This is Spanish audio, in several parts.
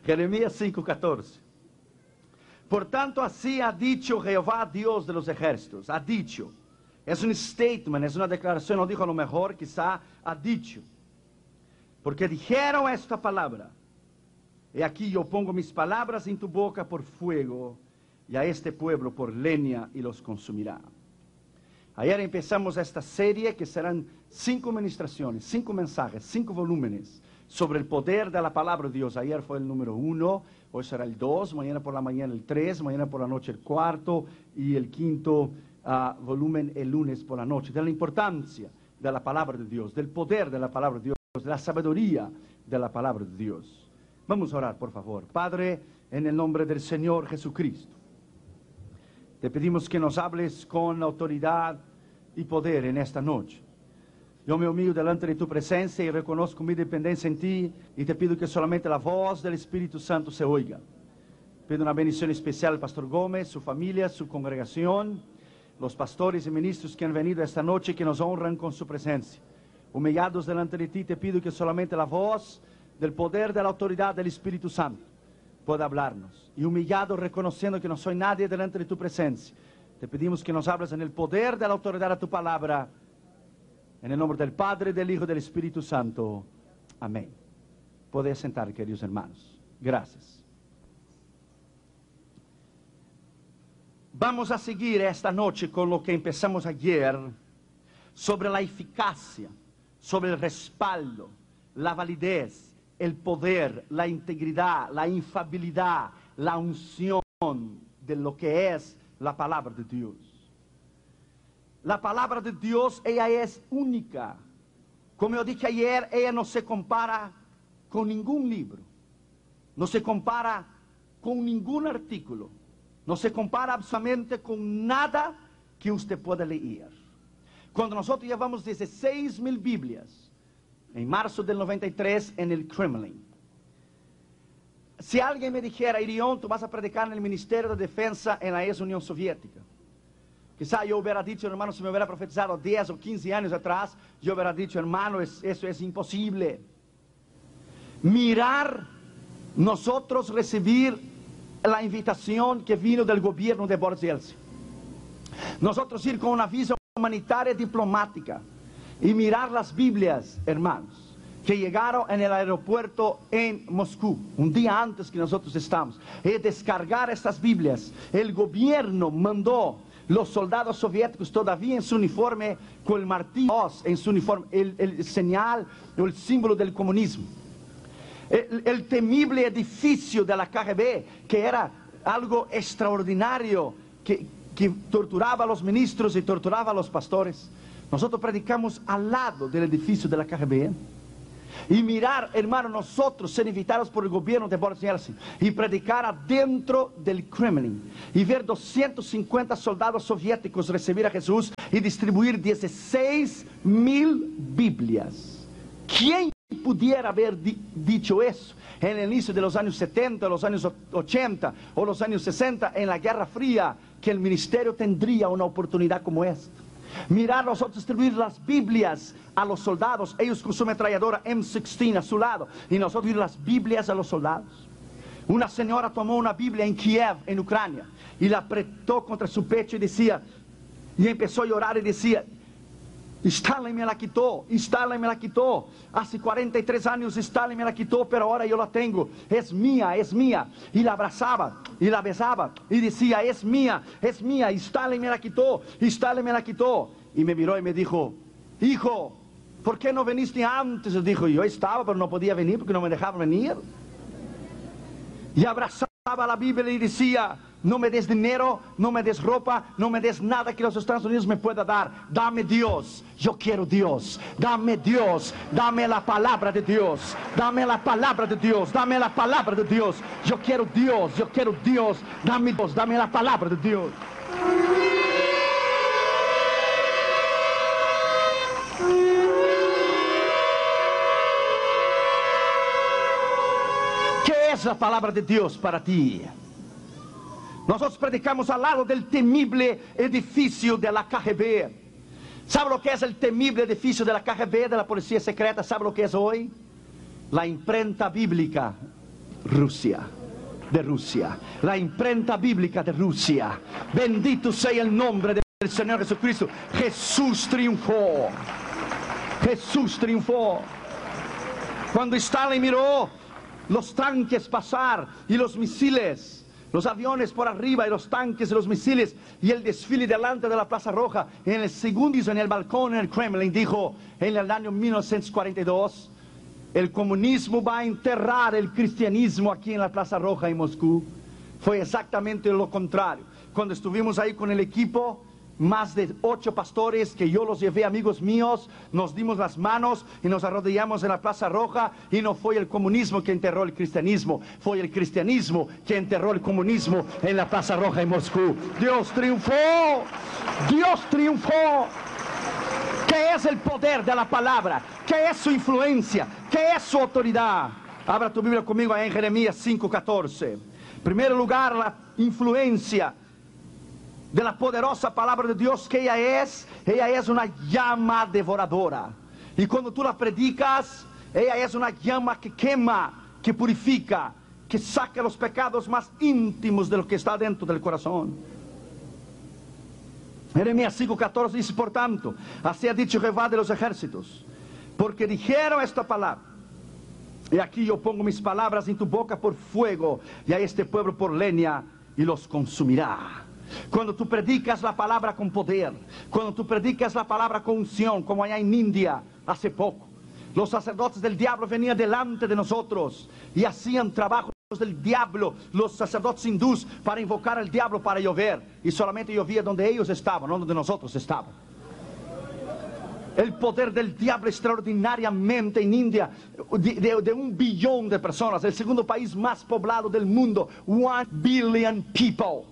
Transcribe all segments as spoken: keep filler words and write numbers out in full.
Jeremías cinco catorce. Por tanto, así ha dicho Jehová, Dios de los ejércitos. Ha dicho. Es un statement, es una declaración, no dijo a lo mejor, quizá ha dicho. Porque dijeron esta palabra. He aquí yo pongo mis palabras en tu boca por fuego, y a este pueblo por leña, y los consumirá. Ayer empezamos esta serie que serán cinco ministraciones, cinco mensajes, cinco volúmenes sobre el poder de la palabra de Dios. Ayer fue el número uno, hoy será el dos, mañana por la mañana el tres, mañana por la noche el cuarto y el quinto uh, volumen el lunes por la noche. De la importancia de la palabra de Dios, del poder de la palabra de Dios, de la sabiduría de la palabra de Dios. Vamos a orar, por favor. Padre, en el nombre del Señor Jesucristo, te pedimos que nos hables con autoridad y poder en esta noche. Yo me humillo delante de tu presencia y reconozco mi dependencia en ti, y te pido que solamente la voz del Espíritu Santo se oiga. Pido una bendición especial al pastor Gómez, su familia, su congregación, los pastores y ministros que han venido esta noche y que nos honran con su presencia. Humillados delante de ti, te pido que solamente la voz del poder, de la autoridad del Espíritu Santo pueda hablarnos. Y humillado, reconociendo que no soy nadie delante de tu presencia, te pedimos que nos hables en el poder de la autoridad de tu palabra, en el nombre del Padre, del Hijo y del Espíritu Santo. Amén. Podéis sentar, queridos hermanos. Gracias. Vamos a seguir esta noche con lo que empezamos ayer, sobre la eficacia, sobre el respaldo, la validez, el poder, la integridad, la infabilidad, la unción de lo que es la palabra de Dios. La palabra de Dios, ella es única. Como yo dije ayer, ella no se compara con ningún libro, no se compara con ningún artículo, no se compara absolutamente con nada que usted pueda leer. Cuando nosotros llevamos dieciséis mil Biblias, en marzo del noventa y tres, en el Kremlin, si alguien me dijera, Irión, tú vas a predicar en el Ministerio de Defensa en la ex Unión Soviética, quizá yo hubiera dicho, hermano, si me hubiera profetizado diez o quince años atrás, yo hubiera dicho, hermano, es, eso es imposible. Mirar, nosotros recibir la invitación que vino del gobierno de Boris Yeltsin, nosotros ir con una visa humanitaria diplomática y mirar las Biblias, hermanos, que llegaron en el aeropuerto en Moscú, un día antes que nosotros estamos, y descargar estas Biblias. El gobierno mandó los soldados soviéticos todavía en su uniforme, con el martillo en su uniforme, el, el señal o el símbolo del comunismo. El, el temible edificio de la K G B, que era algo extraordinario, que, que torturaba a los ministros y torturaba a los pastores. Nosotros predicamos al lado del edificio de la K G B. Y mirar, hermano, nosotros ser invitados por el gobierno de Boris Yeltsin y predicar adentro del Kremlin y ver doscientos cincuenta soldados soviéticos recibir a Jesús y distribuir dieciséis mil Biblias. ¿Quién pudiera haber di dicho eso en el inicio de los años setenta, los años ochenta o los años sesenta, en la Guerra Fría, que el ministerio tendría una oportunidad como esta? Mirar nosotros distribuir las Biblias a los soldados, ellos con su ametralladora M sexteen a su lado, y nosotros ir las Biblias a los soldados. Una señora tomó una Biblia en Kiev, en Ucrania, y la apretó contra su pecho y decía, y empezó a llorar y decía, Stalin me la quitó, Stalin me la quitó, hace cuarenta y tres años Stalin me la quitó, pero ahora yo la tengo, es mía, es mía, y la abrazaba, y la besaba, y decía, es mía, es mía, Stalin me la quitó, Stalin me la quitó, y me miró y me dijo, hijo, ¿por qué no viniste antes? Y dijo, yo estaba, pero no podía venir porque no me dejaban venir, y abrazaba la Biblia y decía, no me des dinero, no me des ropa, no me des nada que los Estados Unidos me pueda dar. Dame Dios, yo quiero Dios. Dame Dios, dame la palabra de Dios. Dame la palabra de Dios, dame la palabra de Dios. Yo quiero Dios, yo quiero Dios. Dame Dios, dame la palabra de Dios. ¿Qué es la palabra de Dios para ti? Nosotros predicamos al lado del temible edificio de la K G B. ¿Sabe lo que es el temible edificio de la K G B, de la policía secreta? ¿Sabe lo que es hoy? La imprenta bíblica. Rusia. De Rusia, la imprenta bíblica de Rusia. Bendito sea el nombre del Señor Jesucristo. Jesús triunfó. Jesús triunfó. Cuando Stalin miró los tanques pasar y los misiles, los aviones por arriba y los tanques y los misiles y el desfile delante de la Plaza Roja, en el segundo en el balcón en el Kremlin, dijo en el año mil novecientos cuarenta y dos: el comunismo va a enterrar el cristianismo aquí en la Plaza Roja en Moscú. Fue exactamente lo contrario. Cuando estuvimos ahí con el equipo, más de ocho pastores que yo los llevé, amigos míos, nos dimos las manos y nos arrodillamos en la Plaza Roja, y no fue el comunismo que enterró el cristianismo, fue el cristianismo que enterró el comunismo en la Plaza Roja en Moscú. Dios triunfó. Dios triunfó. ¿Qué es el poder de la palabra? ¿Qué es su influencia? ¿Qué es su autoridad? Abra tu Biblia conmigo en Jeremías cinco catorce. En primer lugar, la influencia de la poderosa palabra de Dios, que ella es, ella es una llama devoradora. Y cuando tú la predicas, ella es una llama que quema, que purifica, que saca los pecados más íntimos de lo que está dentro del corazón. Jeremías cinco catorce dice: por tanto, así ha dicho Jehová de los ejércitos, porque dijeron esta palabra, y aquí yo pongo mis palabras en tu boca por fuego, y a este pueblo por leña, y los consumirá. Cuando tú predicas la palabra con poder, cuando tú predicas la palabra con unción, como allá en India hace poco, los sacerdotes del diablo venían delante de nosotros y hacían trabajos del diablo, los sacerdotes hindús, para invocar al diablo para llover, y solamente llovía donde ellos estaban, no donde nosotros estábamos. El poder del diablo extraordinariamente en India, de, de, de un billón de personas, el segundo país más poblado del mundo, one billion people.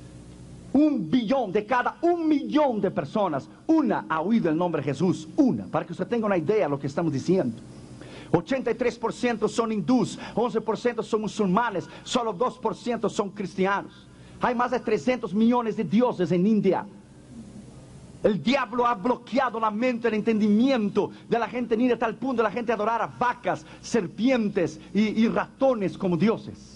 Un billón, de cada un millón de personas, una ha oído el nombre de Jesús. Una, para que usted tenga una idea de lo que estamos diciendo. ochenta y tres por ciento son hindús, once por ciento son musulmanes, solo dos por ciento son cristianos. Hay más de trescientos millones de dioses en India. El diablo ha bloqueado la mente, el entendimiento de la gente en India, a tal punto de la gente adorar a vacas, serpientes y, y ratones como dioses.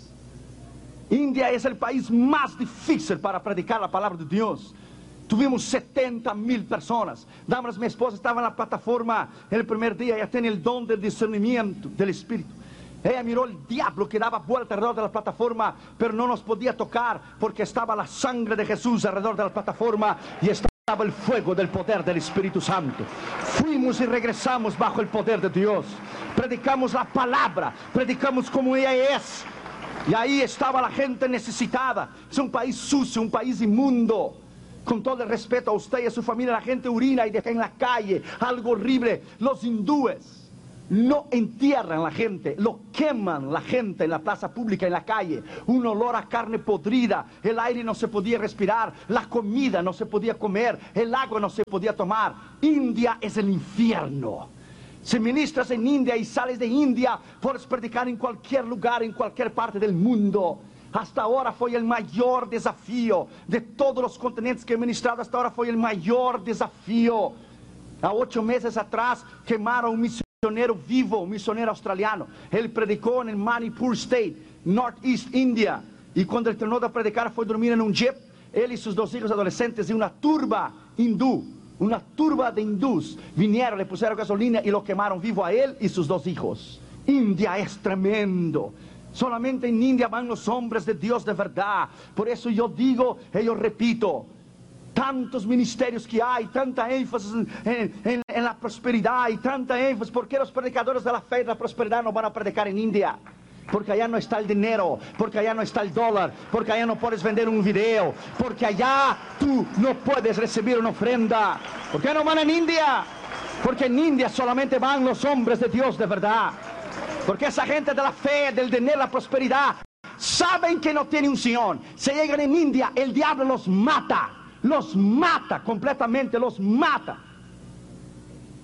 India es el país más difícil para predicar la palabra de Dios. Tuvimos setenta mil personas. Damas, mi esposa estaba en la plataforma el primer día. Ella tiene el don del discernimiento del Espíritu. Ella miró el diablo que daba vuelta alrededor de la plataforma, pero no nos podía tocar porque estaba la sangre de Jesús alrededor de la plataforma y estaba el fuego del poder del Espíritu Santo. Fuimos y regresamos bajo el poder de Dios. Predicamos la palabra, predicamos como ella es. Y ahí estaba la gente necesitada. Es un país sucio, un país inmundo. Con todo el respeto a usted y a su familia, la gente urina y deja en la calle, algo horrible. Los hindúes no entierran a la gente, lo queman la gente en la plaza pública, en la calle. Un olor a carne podrida, el aire no se podía respirar, la comida no se podía comer, el agua no se podía tomar. India es el infierno. Si ministras en India y sales de India, puedes predicar en cualquier lugar, en cualquier parte del mundo. Hasta ahora fue el mayor desafío de todos los continentes que he ministrado. Hasta ahora fue el mayor desafío. A ocho meses atrás quemaron un misionero vivo, un misionero australiano. Él predicó en el Manipur State, Northeast India. Y cuando él terminó de predicar, fue a dormir en un jeep. Él y sus dos hijos adolescentes, y una turba hindú. Una turba de hindús vinieron, le pusieron gasolina y lo quemaron vivo a él y sus dos hijos. India es tremendo. Solamente en India van los hombres de Dios de verdad. Por eso yo digo y yo repito, tantos ministerios que hay, tanta énfasis en, en, en, en la prosperidad y tanta énfasis. ¿Por qué los predicadores de la fe y de la prosperidad no van a predicar en India? Porque allá no está el dinero, porque allá no está el dólar, porque allá no puedes vender un video, porque allá tú no puedes recibir una ofrenda. ¿Por qué no van en India? Porque en India solamente van los hombres de Dios de verdad. Porque esa gente de la fe, del dinero, la prosperidad, saben que no tienen unción. Si llegan en India, el diablo los mata, los mata completamente, los mata.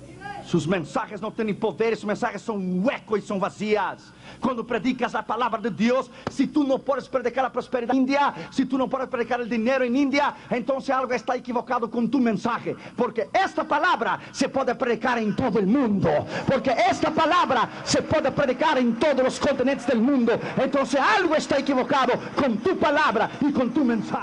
Sus mensajes no tienen poder, sus mensajes son huecos y son vacías. Cuando predicas la palabra de Dios, si tú no puedes predicar la prosperidad en India, si tú no puedes predicar el dinero en India, entonces algo está equivocado con tu mensaje. Porque esta palabra se puede predicar en todo el mundo. Porque esta palabra se puede predicar en todos los continentes del mundo. Entonces algo está equivocado con tu palabra y con tu mensaje.